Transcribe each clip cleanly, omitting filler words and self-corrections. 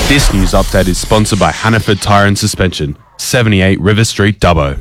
This news update is sponsored by Hannaford Tyre and Suspension, 78 River Street, Dubbo.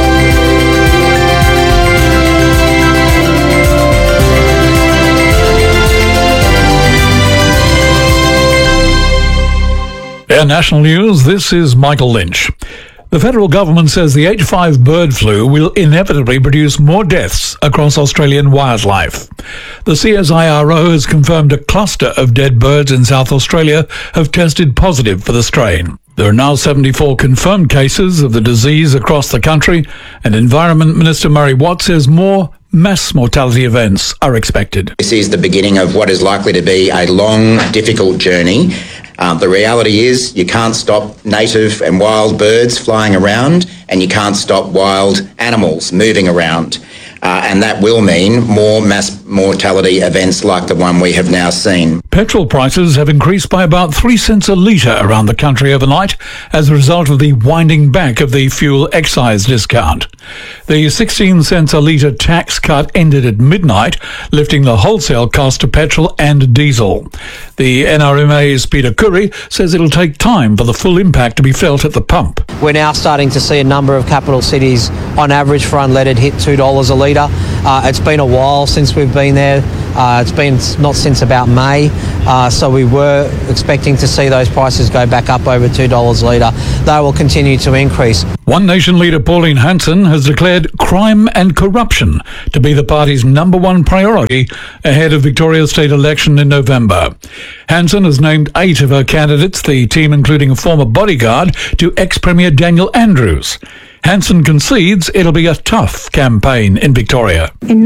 Our national news, this is Michael Lynch. The federal government says the H5 bird flu will inevitably produce more deaths across Australian wildlife. The CSIRO has confirmed a cluster of dead birds in South Australia have tested positive for the strain. There are now 74 confirmed cases of the disease across the country, and Environment Minister Murray Watt says more mass mortality events are expected. This is the beginning of what is likely to be a long, difficult journey. The reality is you can't stop native and wild birds flying around, and you can't stop wild animals moving around. And that will mean more mass mortality events like the one we have now seen. Petrol prices have increased by about 3 cents a litre around the country overnight as a result of the winding back of the fuel excise discount. The 16 cents a litre tax cut ended at midnight, lifting the wholesale cost of petrol and diesel. The NRMA's Peter Curry says it'll take time for the full impact to be felt at the pump. We're now starting to see a number of capital cities on average for unleaded hit $2 a litre. It's been a while since we've been there. It's been not since about May, so we were expecting to see those prices go back up over $2 a litre. They will continue to increase. One Nation leader Pauline Hanson has declared crime and corruption to be the party's number one priority ahead of Victoria's state election in November. Hanson has named 8 of her candidates, the team including a former bodyguard to ex-Premier Daniel Andrews. Hanson concedes it'll be a tough campaign in Victoria. In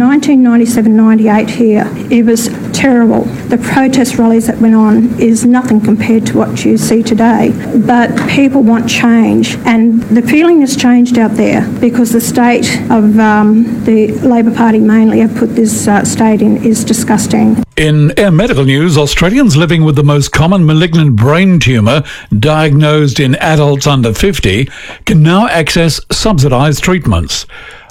1997-98 here, it was terrible. The protest rallies that went on is nothing compared to what you see today. But people want change, and the feeling has changed out there because the state of the Labor Party mainly have put this state in is disgusting. In Air Medical News, Australians living with the most common malignant brain tumour diagnosed in adults under 50 can now access subsidised treatments.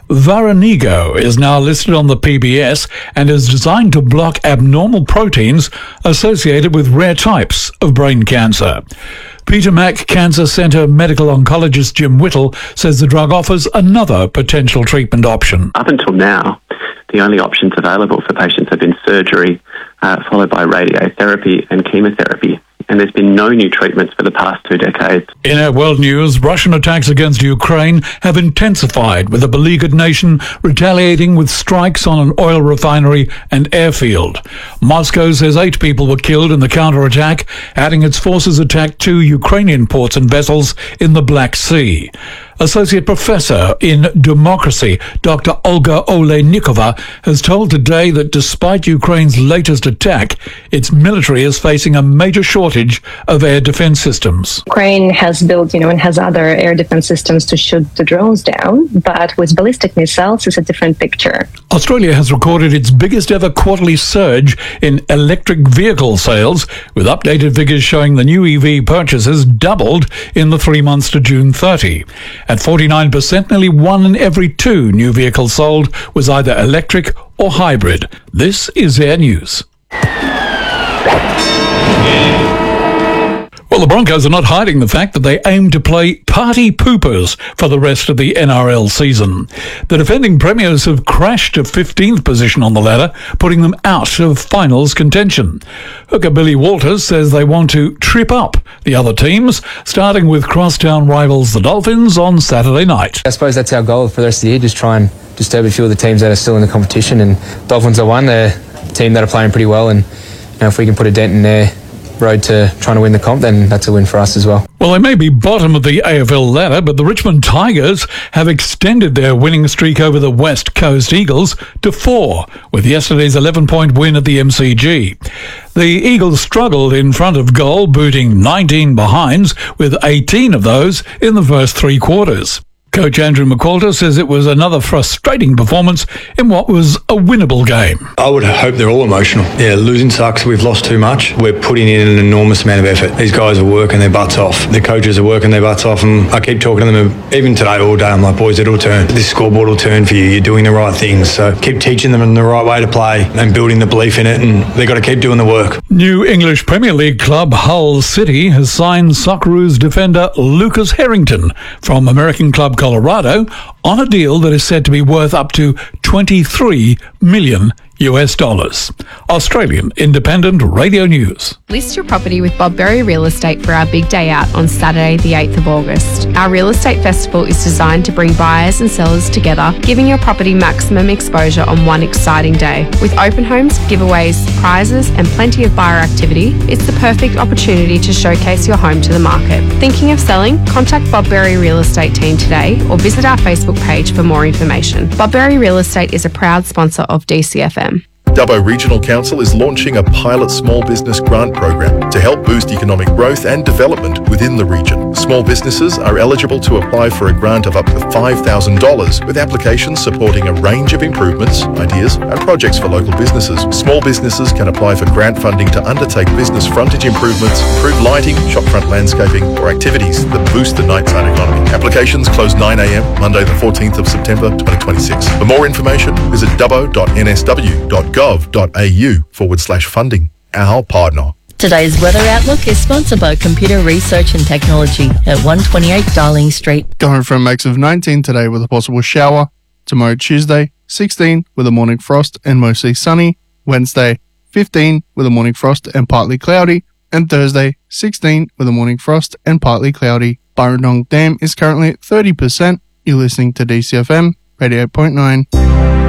Varanigo is now listed on the PBS and is designed to block abnormal proteins associated with rare types of brain cancer. Peter Mac Cancer Centre medical oncologist Jim Whittle says the drug offers another potential treatment option. Up until now, the only options available for patients have been surgery, followed by radiotherapy and chemotherapy. And there's been no new treatments for the past 2 decades. In our world news, Russian attacks against Ukraine have intensified, with the beleaguered nation retaliating with strikes on an oil refinery and airfield. Moscow says 8 people were killed in the counterattack, adding its forces attacked 2 Ukrainian ports and vessels in the Black Sea. Associate Professor in Democracy, Dr. Olga Oleynikova, has told Today that despite Ukraine's latest attack, its military is facing a major shortage of air defense systems. Ukraine has built, and has other air defense systems to shoot the drones down, but with ballistic missiles, it's a different picture. Australia has recorded its biggest ever quarterly surge in electric vehicle sales, with updated figures showing the new EV purchases doubled in the 3 months to June 30. At 49%, nearly 1 in every 2 new vehicles sold was either electric or hybrid. This is Air News. Well, the Broncos are not hiding the fact that they aim to play party poopers for the rest of the NRL season. The defending premiers have crashed to 15th position on the ladder, putting them out of finals contention. Hooker Billy Walters says they want to trip up the other teams, starting with crosstown rivals the Dolphins on Saturday night. I suppose that's our goal for the rest of the year, just try and disturb a few of the teams that are still in the competition. And Dolphins are one, they're a team that are playing pretty well, and if we can put a dent in their road to trying to win the comp, then that's a win for us as well. Well, they may be bottom of the AFL ladder, but the Richmond Tigers have extended their winning streak over the West Coast Eagles to 4, with yesterday's 11-point win at the MCG. The Eagles struggled in front of goal, booting 19 behinds, with 18 of those in the first 3 quarters. Coach Andrew McQualter says it was another frustrating performance in what was a winnable game. I would hope they're all emotional. Yeah, losing sucks. We've lost too much. We're putting in an enormous amount of effort. These guys are working their butts off. The coaches are working their butts off. And I keep talking to them, even today all day. I'm like, boys, it'll turn. This scoreboard will turn for you. You're doing the right things. So keep teaching them the right way to play and building the belief in it. And they've got to keep doing the work. New English Premier League club Hull City has signed Socceroos defender Lucas Harrington from American club Colorado on a deal that is said to be worth up to $23 million. Australian Independent Radio News. List your property with Bob Berry Real Estate for our big day out on Saturday the 8th of August. Our real estate festival is designed to bring buyers and sellers together, giving your property maximum exposure on one exciting day. With open homes, giveaways, prizes and plenty of buyer activity, it's the perfect opportunity to showcase your home to the market. Thinking of selling? Contact Bob Berry Real Estate team today or visit our Facebook page for more information. Bob Berry Real Estate is a proud sponsor of DCFM. Dubbo Regional Council is launching a pilot small business grant program to help boost economic growth and development within the region. Small businesses are eligible to apply for a grant of up to $5,000 with applications supporting a range of improvements, ideas and projects for local businesses. Small businesses can apply for grant funding to undertake business frontage improvements, improve lighting, shopfront landscaping or activities that boost the nightside economy. Applications close 9 a.m. Monday the 14th of September 2026. For more information, visit dubbo.nsw.gov.au/funding. Our partner. Today's weather outlook is sponsored by Computer Research and Technology at 128 Darling Street. Going for a max of 19 today with a possible shower. Tomorrow Tuesday, 16 with a morning frost and mostly sunny. Wednesday, 15 with a morning frost and partly cloudy. And Thursday, 16 with a morning frost and partly cloudy. Burrendong Dam is currently at 30%. You're listening to DCFM 88.9.